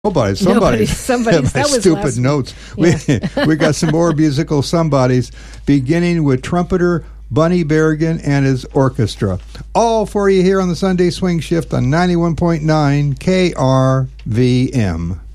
Somebody's. That was stupid notes. Yeah. We got some more musical somebodies, beginning with trumpeter Bunny Berrigan and his orchestra. All for you here on the Sunday Swing Shift on 91.9 KRVM.